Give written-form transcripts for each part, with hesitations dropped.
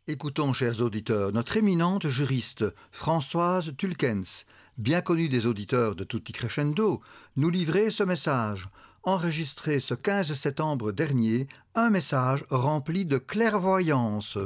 Écoutons, chers auditeurs, notre éminente juriste Françoise Tulkens, bien connue des auditeurs de Tutti Crescendo, nous livrer ce message, enregistré ce 15 septembre dernier, un message rempli de clairvoyance.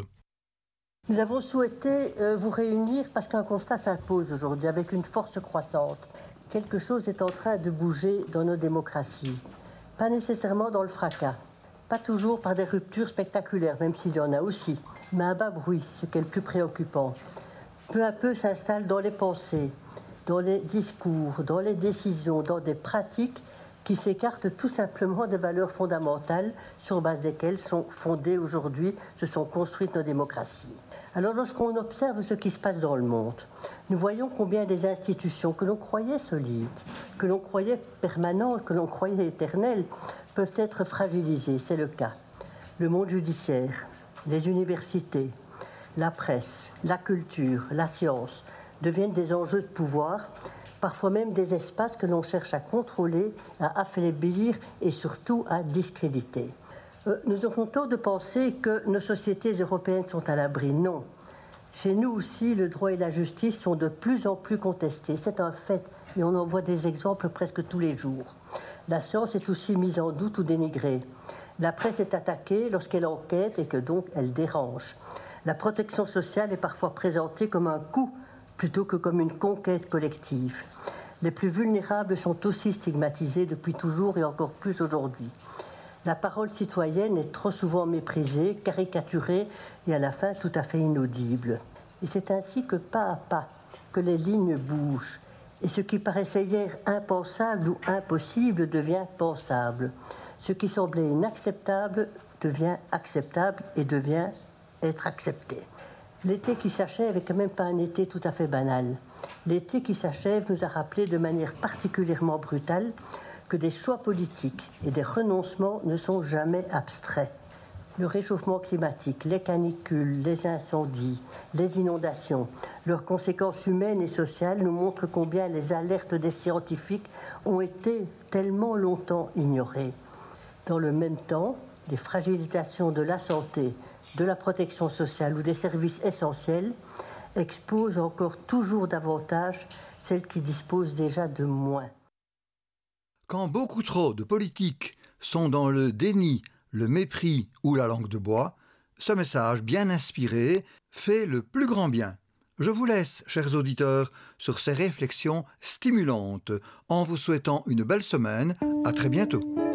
Nous avons souhaité vous réunir parce qu'un constat s'impose aujourd'hui avec une force croissante. Quelque chose est en train de bouger dans nos démocraties. Pas nécessairement dans le fracas, pas toujours par des ruptures spectaculaires, même s'il y en a aussi, mais à bas bruit, ce qui est le plus préoccupant. Peu à peu s'installe dans les pensées, dans les discours, dans les décisions, dans des pratiques qui s'écartent tout simplement des valeurs fondamentales sur base desquelles sont fondées aujourd'hui, se sont construites nos démocraties. Alors lorsqu'on observe ce qui se passe dans le monde, nous voyons combien des institutions que l'on croyait solides, que l'on croyait permanentes, que l'on croyait éternelles, peuvent être fragilisées. C'est le cas. Le monde judiciaire, les universités, la presse, la culture, la science deviennent des enjeux de pouvoir, parfois même des espaces que l'on cherche à contrôler, à affaiblir et surtout à discréditer. Nous aurons tort de penser que nos sociétés européennes sont à l'abri. Non. Chez nous aussi, le droit et la justice sont de plus en plus contestés. C'est un fait et on en voit des exemples presque tous les jours. La science est aussi mise en doute ou dénigrée. La presse est attaquée lorsqu'elle enquête et que donc elle dérange. La protection sociale est parfois présentée comme un coût plutôt que comme une conquête collective. Les plus vulnérables sont aussi stigmatisés depuis toujours et encore plus aujourd'hui. La parole citoyenne est trop souvent méprisée, caricaturée et à la fin tout à fait inaudible. Et c'est ainsi que pas à pas, que les lignes bougent. Et ce qui paraissait hier impensable ou impossible devient pensable. Ce qui semblait inacceptable devient acceptable et devient être accepté. L'été qui s'achève est quand même pas un été tout à fait banal. L'été qui s'achève nous a rappelé de manière particulièrement brutale que des choix politiques et des renoncements ne sont jamais abstraits. Le réchauffement climatique, les canicules, les incendies, les inondations, leurs conséquences humaines et sociales nous montrent combien les alertes des scientifiques ont été tellement longtemps ignorées. Dans le même temps, les fragilisations de la santé, de la protection sociale ou des services essentiels exposent encore toujours davantage celles qui disposent déjà de moins. Quand beaucoup trop de politiques sont dans le déni, le mépris ou la langue de bois, ce message bien inspiré fait le plus grand bien. Je vous laisse, chers auditeurs, sur ces réflexions stimulantes, en vous souhaitant une belle semaine. À très bientôt.